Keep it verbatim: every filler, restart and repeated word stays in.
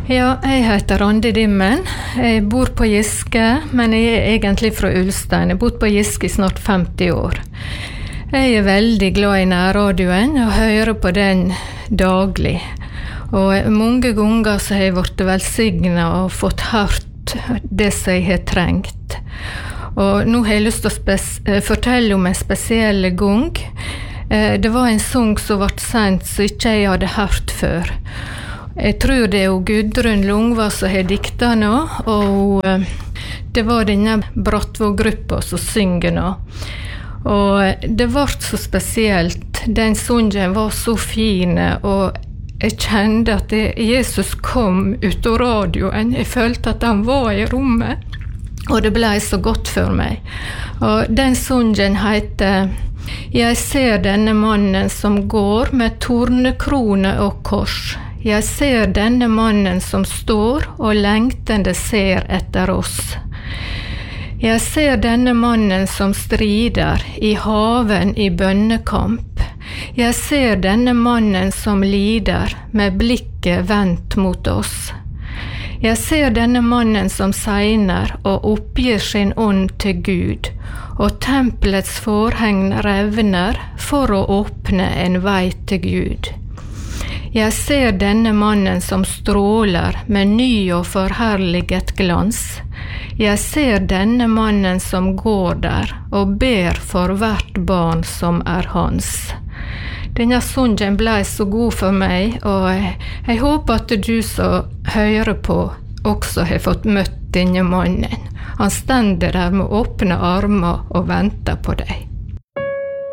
Ja, jeg heter Randi Dimmen. Jeg bor på Giske, men jeg er egentlig fra Ulstein. Jeg har bodd på Giske i snart femti år. Jeg er veldig glad i nærradioen og hører på den daglig. Og mange ganger så har jeg vært velsignet og fått hørt det som jeg har trengt. Og nå har jeg lyst til å spes- fortelle om en spesiell gang. Det var en sang som ble sendt som ikke jeg hadde hørt før. Jeg tror det er Gudrun Lungva som har dikta nå, og det var denne Brattvåg-gruppa som synger nå. Og det ble så spesielt. Den sangen var så fin, og jeg kjente at Jesus kom ut av radioen. Jeg følte at han var i rommet, og det ble så godt for meg. Og den sangen heter «Jeg ser denne mannen som går med tornekrone og kors. Jeg ser denne mannen som står og lengtende ser etter oss. Jeg ser denne mannen som strider i haven i bønnekamp. Jeg ser denne mannen som lider med blikket vendt mot oss. Jeg ser denne mannen som segner og oppgir sin ånd til Gud, og tempelets forheng revner for å åpne en vei til Gud. Jeg ser denne mannen som stråler med ny og forherliget glans. Jeg ser denne mannen som går der og ber for hvert barn som er hans. Denne sangen ble så god for meg, og jeg, jeg håper at du som hører på også har fått møtt denne mannen. Han stender der med åpne armer og venter på deg.